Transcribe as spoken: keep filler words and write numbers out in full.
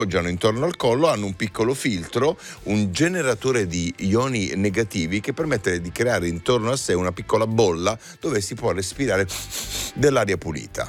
appoggiano intorno al collo, hanno un piccolo filtro, un generatore di ioni negativi che permette di creare intorno a sé una piccola bolla dove si può respirare dell'aria pulita.